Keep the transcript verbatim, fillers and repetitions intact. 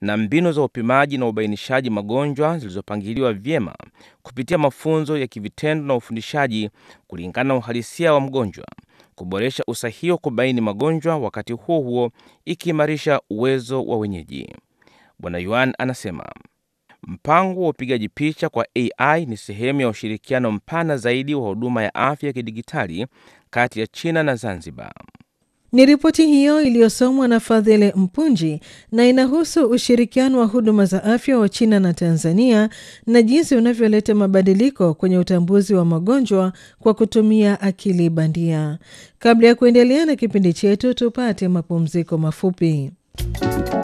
na mbinu za upimaji na ubainishaji magonjwa zilizopangiliwa vyema kupitia mafunzo ya kivitendo na ufundishaji kulingana na uhalisia wa mgonjwa, kuboresha usahihi wa kubaini magonjwa, wakati huo huo ikiimarisha uwezo wa wenyeji. Bwana Yuan anasema mpango wa upigaji picha kwa A I ni sehemu ya ushirikiano mpana zaidi wa huduma ya afya ya kidijitali kati ya China na Zanzibar. Ni ripoti hiyo iliyosomwa na Fadhili Mpunji na inahusu ushirikiano wa huduma za afya wa China na Tanzania na jinsi unavyoleta mabadiliko kwenye utambuzi wa magonjwa kwa kutumia akili bandia. Kabla ya kuendelea na kipindi chetu, tupate mapumziko mafupi.